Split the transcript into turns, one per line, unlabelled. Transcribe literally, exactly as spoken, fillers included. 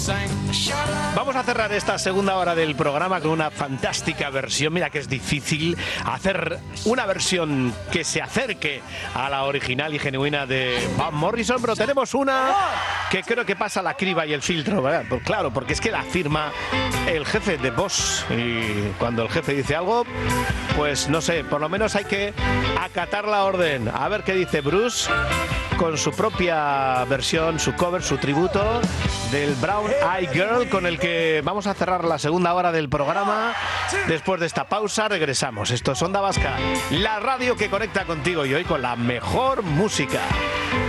Vamos a cerrar esta segunda hora del programa con una fantástica versión. Mira que es difícil hacer una versión que se acerque a la original y genuina de Van Morrison, pero tenemos una que creo que pasa la criba y el filtro, ¿verdad? Pues claro, porque es que la firma el jefe de Boss, y cuando el jefe dice algo, pues no sé, por lo menos hay que acatar la orden. A ver qué dice Bruce con su propia versión, su cover, su tributo del Brown Eyed Girl, con el que vamos a cerrar la segunda hora del programa. Después de esta pausa regresamos. Esto es Onda Vasca, la radio que conecta contigo, y hoy con la mejor música.